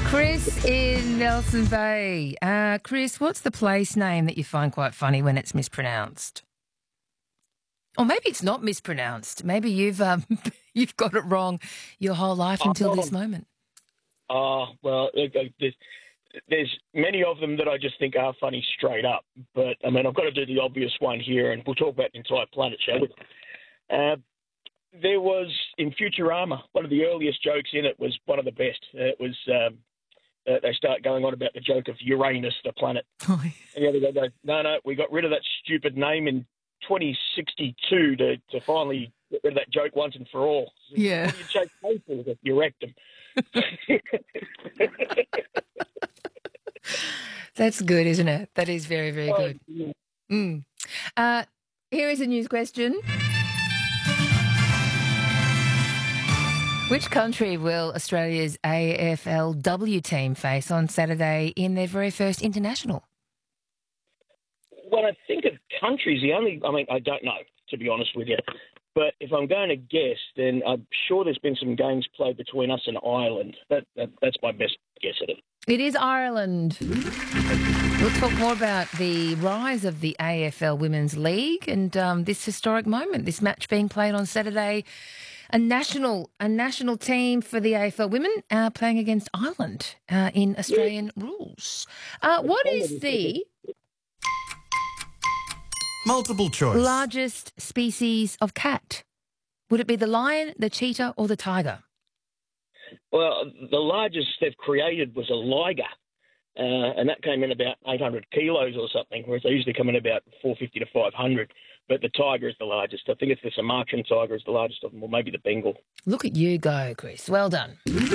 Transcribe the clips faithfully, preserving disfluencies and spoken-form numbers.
Chris in Nelson Bay. Uh, Chris, what's the place name that you find quite funny when it's mispronounced? Or maybe it's not mispronounced. Maybe you've um, you've got it wrong your whole life until this moment. Oh, well, look, uh, there's, there's many of them that I just think are funny straight up. But, I mean, I've got to do the obvious one here, and we'll talk about the entire planet, shall we? Uh, there was, in Futurama, one of the earliest jokes in it was one of the best. It was, um, uh, they start going on about the joke of Uranus, the planet. Oh, yeah. And the other guy goes, no, no, we got rid of that stupid name in twenty sixty-two to, to finally get rid of that joke once and for all. Yeah. What do you shake hands for? You wrecked them. That's good, isn't it? That is very, very good. Oh, yeah. Mm. Uh, here is a news question. Which country will Australia's A F L W team face on Saturday in their very first international? When I think of countries, the only, I mean, I don't know, to be honest with you. But if I'm going to guess, then I'm sure there's been some games played between us and Ireland. That, that That's my best guess at it. It is Ireland. We'll talk more about the rise of the A F L Women's League and um, this historic moment, this match being played on Saturday. A national a national team for the A F L women uh, playing against Ireland uh, in Australian yeah. rules. Uh, what is the multiple choice largest species of cat? Would it be the lion, the cheetah, or the tiger? Well, the largest they've created was a liger, uh, and that came in about eight hundred kilos or something, whereas they usually come in about four fifty to five hundred. But the tiger is the largest. I think it's the Sumatran tiger is the largest of them, or maybe the Bengal. Look at you go, Chris. Well done.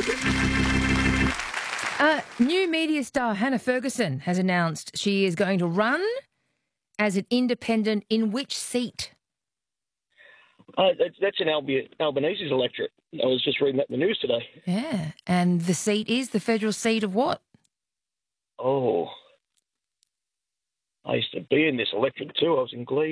uh, new media star Hannah Ferguson has announced she is going to run as an independent in which seat? Uh, that's, that's an Albi- Albanese's electorate. I was just reading that in the news today. Yeah, and the seat is the federal seat of what? Oh, I used to be in this electorate too. I was in Glee.